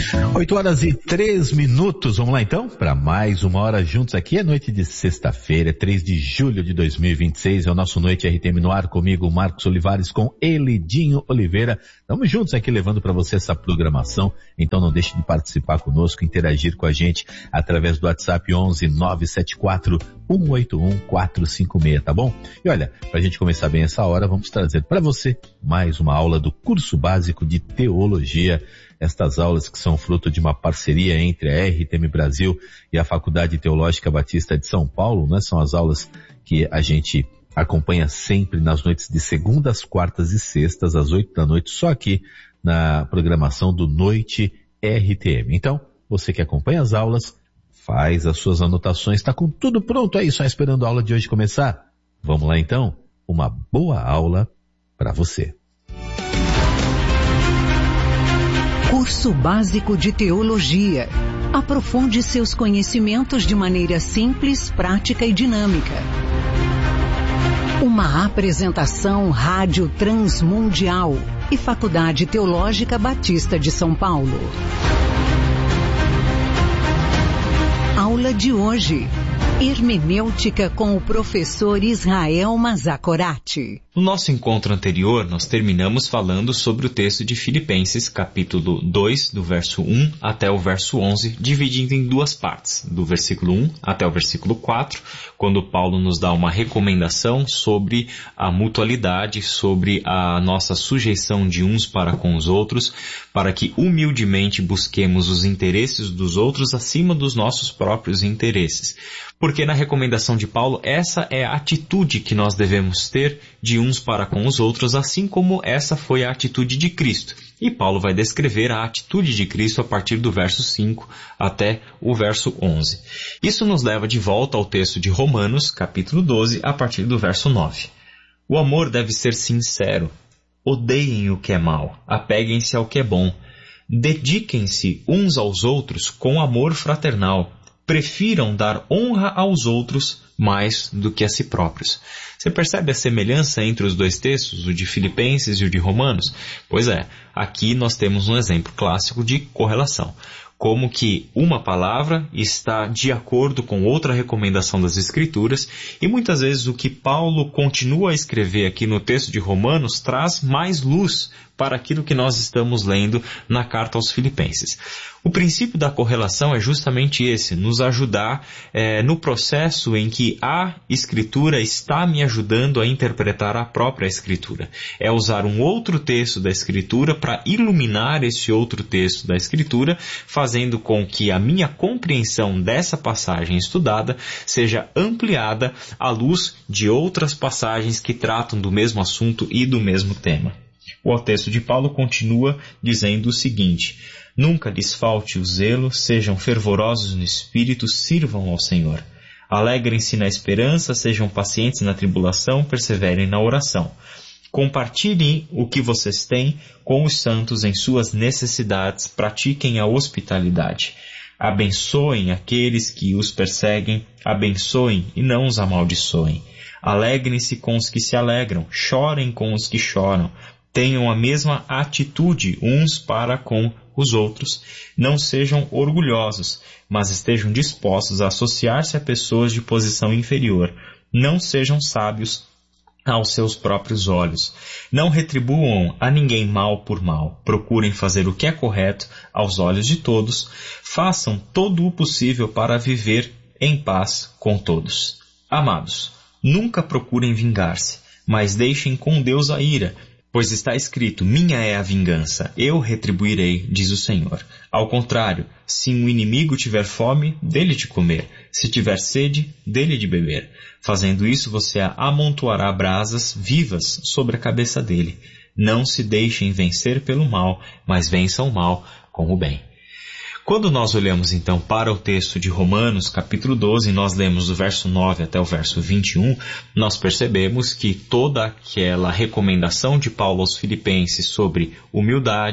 8h03. Vamos lá então para mais uma hora juntos aqui. É noite de sexta-feira, 3 de julho de 2026. É o nosso Noite RTM no ar, comigo, Marcos Olivares, com Elidinho Oliveira. Estamos juntos aqui levando para você essa programação. Então não deixe de participar conosco, interagir com a gente através do WhatsApp 11 974 181 456, tá bom? E olha, para a gente começar bem essa hora, vamos trazer para você mais uma aula do curso básico de teologia. Estas aulas que são fruto de uma parceria entre a RTM Brasil e a Faculdade Teológica Batista de São Paulo, né? São as aulas que a gente acompanha sempre nas noites de segundas, quartas e sextas, às 8 da noite, só aqui na programação do Noite RTM. Então, você que acompanha as aulas, faz as suas anotações, está com tudo pronto aí, só esperando a aula de hoje começar? Vamos lá então? Uma boa aula para você. Curso Básico de Teologia. Aprofunde seus conhecimentos de maneira simples, prática e dinâmica. Uma apresentação Rádio Transmundial e Faculdade Teológica Batista de São Paulo. Aula de hoje. Hermenêutica com o professor Israel Mazakorati. No nosso encontro anterior, nós terminamos falando sobre o texto de Filipenses, capítulo 2, do verso 1 até o verso 11, dividindo em duas partes, do versículo 1 até o versículo 4, quando Paulo nos dá uma recomendação sobre a mutualidade, sobre a nossa sujeição de uns para com os outros, para que humildemente busquemos os interesses dos outros acima dos nossos próprios interesses. Porque na recomendação de Paulo, essa é a atitude que nós devemos ter de uns para com os outros, assim como essa foi a atitude de Cristo. E Paulo vai descrever a atitude de Cristo a partir do verso 5 até o verso 11. Isso nos leva de volta ao texto de Romanos, capítulo 12, a partir do verso 9. O amor deve ser sincero. Odeiem o que é mal, apeguem-se ao que é bom. Dediquem-se uns aos outros com amor fraternal. Prefiram dar honra aos outros mais do que a si próprios. Você percebe a semelhança entre os dois textos, o de Filipenses e o de Romanos? Pois é, aqui nós temos um exemplo clássico de correlação. Como que uma palavra está de acordo com outra recomendação das Escrituras, e muitas vezes o que Paulo continua a escrever aqui no texto de Romanos traz mais luz para aquilo que nós estamos lendo na carta aos Filipenses. O princípio da correlação é justamente esse, nos ajudar no processo em que a Escritura está me ajudando a interpretar a própria Escritura. É usar um outro texto da Escritura para iluminar esse outro texto da Escritura, fazendo com que a minha compreensão dessa passagem estudada seja ampliada à luz de outras passagens que tratam do mesmo assunto e do mesmo tema. O texto de Paulo continua dizendo o seguinte: nunca lhes falte o zelo, sejam fervorosos no espírito, sirvam ao Senhor. Alegrem-se na esperança, sejam pacientes na tribulação, perseverem na oração. Compartilhem o que vocês têm com os santos em suas necessidades, pratiquem a hospitalidade. Abençoem aqueles que os perseguem, abençoem e não os amaldiçoem. Alegrem-se com os que se alegram, chorem com os que choram. Tenham a mesma atitude uns para com os outros. Não sejam orgulhosos, mas estejam dispostos a associar-se a pessoas de posição inferior. Não sejam sábios aos seus próprios olhos. Não retribuam a ninguém mal por mal. Procurem fazer o que é correto aos olhos de todos. Façam todo o possível para viver em paz com todos. Amados, nunca procurem vingar-se, mas deixem com Deus a ira, pois está escrito: minha é a vingança, eu retribuirei, diz o Senhor. Ao contrário, se um inimigo tiver fome, dê-lhe de comer, se tiver sede, dê-lhe de beber. Fazendo isso, você amontoará brasas vivas sobre a cabeça dele. Não se deixem vencer pelo mal, mas vençam o mal com o bem. Quando nós olhamos então para o texto de Romanos, capítulo 12, nós lemos do verso 9 até o verso 21, nós percebemos que toda aquela recomendação de Paulo aos Filipenses sobre humildade,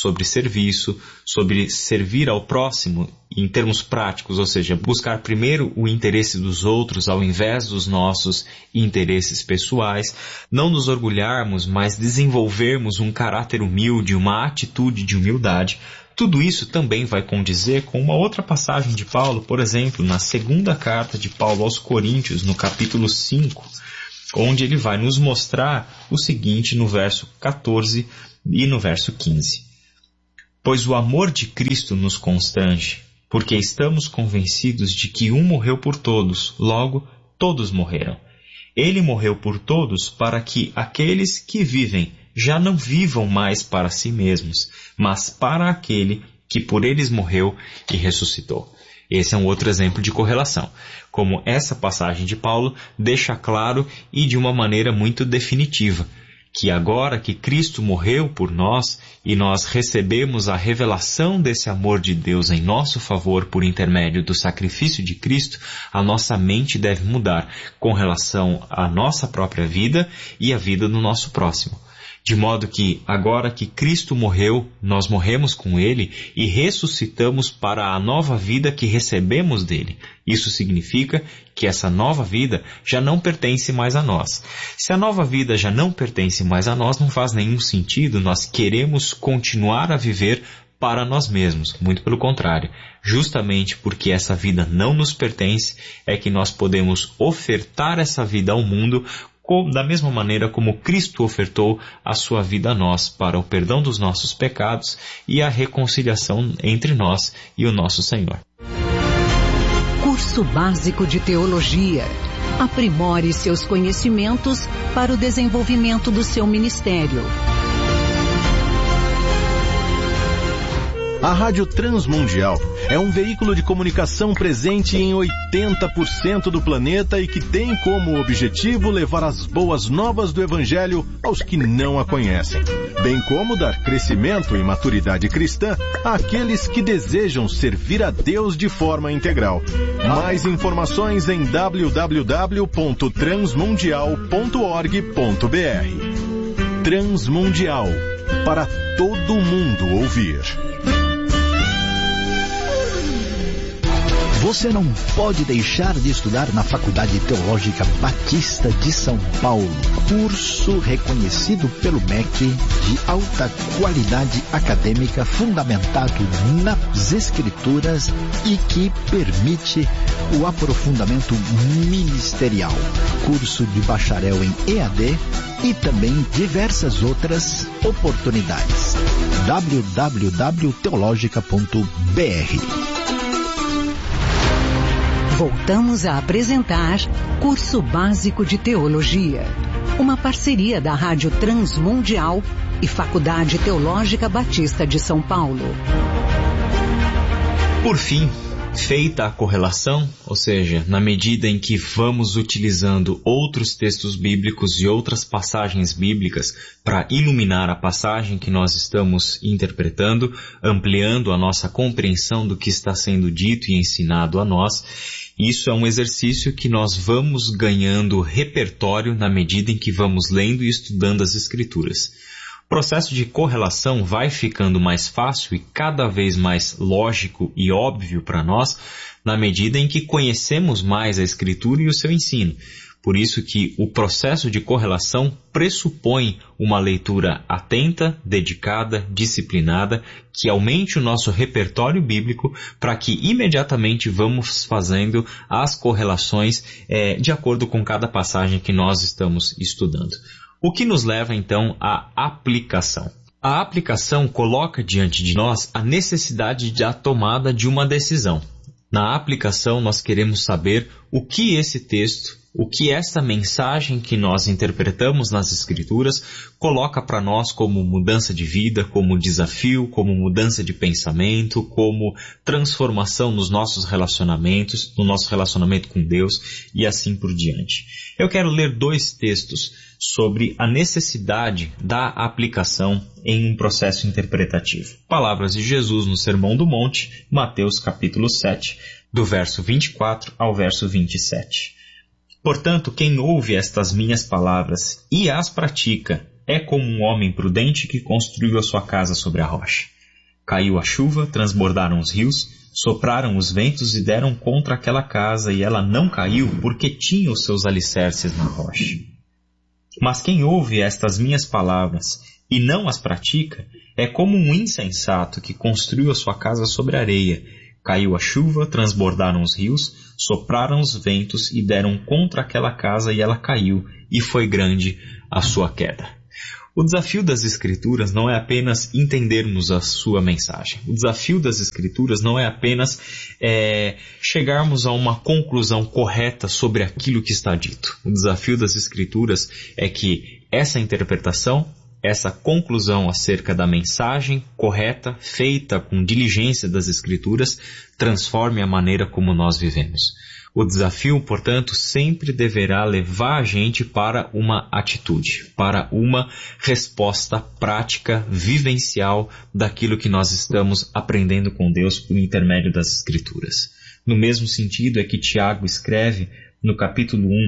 sobre serviço, sobre servir ao próximo em termos práticos, ou seja, buscar primeiro o interesse dos outros ao invés dos nossos interesses pessoais, não nos orgulharmos, mas desenvolvermos um caráter humilde, uma atitude de humildade. Tudo isso também vai condizer com uma outra passagem de Paulo, por exemplo, na segunda carta de Paulo aos Coríntios, no capítulo 5, onde ele vai nos mostrar o seguinte no verso 14 e no verso 15. Pois o amor de Cristo nos constrange, porque estamos convencidos de que um morreu por todos, logo todos morreram. Ele morreu por todos para que aqueles que vivem já não vivam mais para si mesmos, mas para aquele que por eles morreu e ressuscitou. Esse é um outro exemplo de correlação, como essa passagem de Paulo deixa claro e de uma maneira muito definitiva, que agora que Cristo morreu por nós e nós recebemos a revelação desse amor de Deus em nosso favor por intermédio do sacrifício de Cristo, a nossa mente deve mudar com relação à nossa própria vida e à vida do nosso próximo. De modo que, agora que Cristo morreu, nós morremos com Ele e ressuscitamos para a nova vida que recebemos dele. Isso significa que essa nova vida já não pertence mais a nós. Se a nova vida já não pertence mais a nós, não faz nenhum sentido nós queremos continuar a viver para nós mesmos. Muito pelo contrário. Justamente porque essa vida não nos pertence, é que nós podemos ofertar essa vida ao mundo da mesma maneira como Cristo ofertou a sua vida a nós para o perdão dos nossos pecados e a reconciliação entre nós e o nosso Senhor. Curso Básico de Teologia. Aprimore seus conhecimentos para o desenvolvimento do seu ministério. A Rádio Transmundial é um veículo de comunicação presente em 80% do planeta e que tem como objetivo levar as boas novas do Evangelho aos que não a conhecem, bem como dar crescimento e maturidade cristã àqueles que desejam servir a Deus de forma integral. Mais informações em www.transmundial.org.br. Transmundial, para todo mundo ouvir. Você não pode deixar de estudar na Faculdade Teológica Batista de São Paulo. Curso reconhecido pelo MEC de alta qualidade acadêmica fundamentado nas Escrituras e que permite o aprofundamento ministerial. Curso de bacharel em EAD e também diversas outras oportunidades. www.teologica.br. Voltamos a apresentar Curso Básico de Teologia, uma parceria da Rádio Transmundial e Faculdade Teológica Batista de São Paulo. Por fim, feita a correlação, ou seja, na medida em que vamos utilizando outros textos bíblicos e outras passagens bíblicas para iluminar a passagem que nós estamos interpretando, ampliando a nossa compreensão do que está sendo dito e ensinado a nós, isso é um exercício que nós vamos ganhando repertório na medida em que vamos lendo e estudando as Escrituras. O processo de correlação vai ficando mais fácil e cada vez mais lógico e óbvio para nós na medida em que conhecemos mais a Escritura e o seu ensino. Por isso que o processo de correlação pressupõe uma leitura atenta, dedicada, disciplinada, que aumente o nosso repertório bíblico para que imediatamente vamos fazendo as correlações de acordo com cada passagem que nós estamos estudando. O que nos leva então à aplicação. A aplicação coloca diante de nós a necessidade da tomada de uma decisão. Na aplicação nós queremos saber o que esse texto, o que essa mensagem que nós interpretamos nas Escrituras coloca para nós como mudança de vida, como desafio, como mudança de pensamento, como transformação nos nossos relacionamentos, no nosso relacionamento com Deus e assim por diante. Eu quero ler 2 textos sobre a necessidade da aplicação em um processo interpretativo. Palavras de Jesus no Sermão do Monte, Mateus capítulo 7, do verso 24 ao verso 27. Portanto, quem ouve estas minhas palavras e as pratica é como um homem prudente que construiu a sua casa sobre a rocha. Caiu a chuva, transbordaram os rios, sopraram os ventos e deram contra aquela casa, e ela não caiu, porque tinha os seus alicerces na rocha. Mas quem ouve estas minhas palavras e não as pratica, é como um insensato que construiu a sua casa sobre areia. Caiu a chuva, transbordaram os rios, sopraram os ventos e deram contra aquela casa, e ela caiu, e foi grande a sua queda. O desafio das Escrituras não é apenas entendermos a sua mensagem. O desafio das Escrituras não é apenas chegarmos a uma conclusão correta sobre aquilo que está dito. O desafio das Escrituras é que essa interpretação, essa conclusão acerca da mensagem correta, feita com diligência das Escrituras, transforme a maneira como nós vivemos. O desafio, portanto, sempre deverá levar a gente para uma atitude, para uma resposta prática, vivencial daquilo que nós estamos aprendendo com Deus por intermédio das Escrituras. No mesmo sentido é que Tiago escreve no capítulo 1,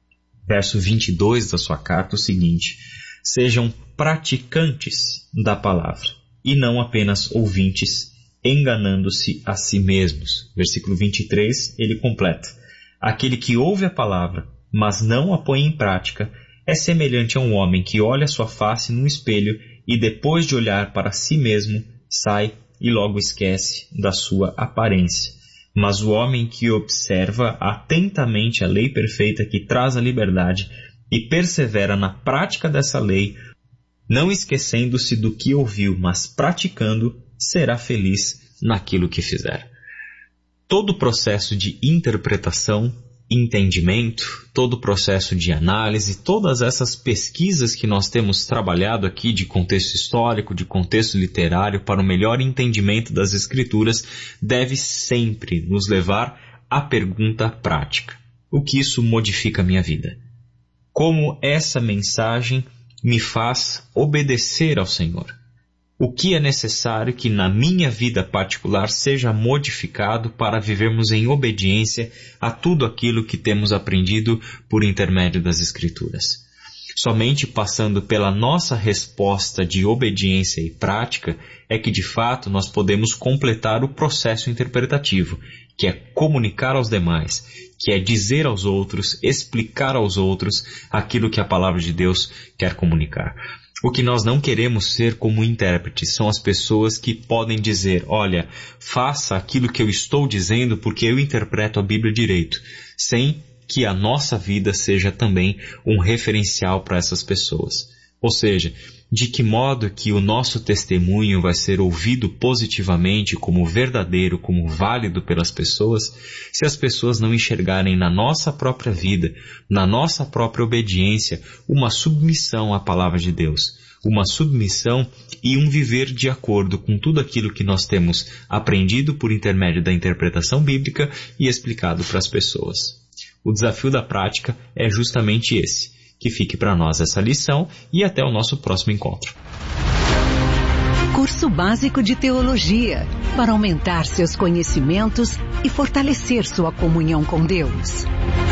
verso 22 da sua carta o seguinte: sejam praticantes da palavra e não apenas ouvintes, enganando-se a si mesmos. Versículo 23, ele completa: aquele que ouve a palavra, mas não a põe em prática, é semelhante a um homem que olha sua face num espelho e depois de olhar para si mesmo, sai e logo esquece da sua aparência. Mas o homem que observa atentamente a lei perfeita que traz a liberdade e persevera na prática dessa lei, não esquecendo-se do que ouviu, mas praticando, será feliz naquilo que fizer. Todo o processo de interpretação, entendimento, todo o processo de análise, todas essas pesquisas que nós temos trabalhado aqui de contexto histórico, de contexto literário, para o melhor entendimento das Escrituras, deve sempre nos levar à pergunta prática: o que isso modifica a minha vida? Como essa mensagem me faz obedecer ao Senhor? O que é necessário que na minha vida particular seja modificado para vivermos em obediência a tudo aquilo que temos aprendido por intermédio das Escrituras? Somente passando pela nossa resposta de obediência e prática é que de fato nós podemos completar o processo interpretativo, que é comunicar aos demais, que é dizer aos outros, explicar aos outros aquilo que a palavra de Deus quer comunicar. O que nós não queremos ser como intérpretes são as pessoas que podem dizer: olha, faça aquilo que eu estou dizendo porque eu interpreto a Bíblia direito, sem que a nossa vida seja também um referencial para essas pessoas. Ou seja, de que modo que o nosso testemunho vai ser ouvido positivamente como verdadeiro, como válido pelas pessoas, se as pessoas não enxergarem na nossa própria vida, na nossa própria obediência, uma submissão à palavra de Deus, uma submissão e um viver de acordo com tudo aquilo que nós temos aprendido por intermédio da interpretação bíblica e explicado para as pessoas. O desafio da prática é justamente esse. Que fique para nós essa lição e até o nosso próximo encontro. Curso Básico de Teologia, para aumentar seus conhecimentos e fortalecer sua comunhão com Deus.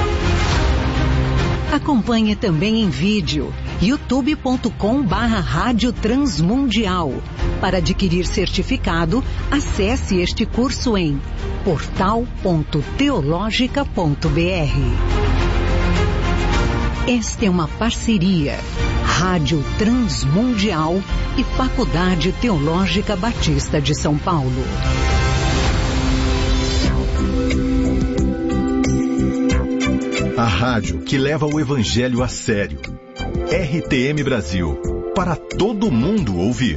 Acompanhe também em vídeo, youtube.com/Rádio Transmundial. Para adquirir certificado, acesse este curso em portal.teologica.br. Esta é uma parceria, Rádio Transmundial e Faculdade Teológica Batista de São Paulo. A rádio que leva o Evangelho a sério. RTM Brasil, para todo mundo ouvir.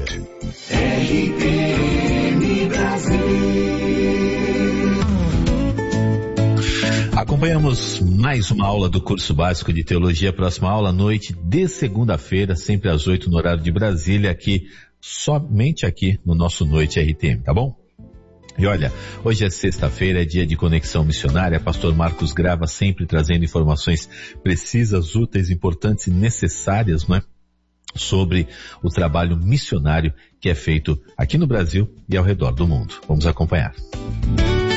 RTM Brasil. Acompanhamos mais uma aula do curso básico de teologia. Próxima aula, noite de segunda-feira, sempre às 8 no horário de Brasília, aqui, somente aqui no nosso Noite RTM, tá bom? E olha, hoje é sexta-feira, é dia de conexão missionária. Pastor Marcos grava sempre trazendo informações precisas, úteis, importantes e necessárias, não é? Sobre o trabalho missionário que é feito aqui no Brasil e ao redor do mundo. Vamos acompanhar.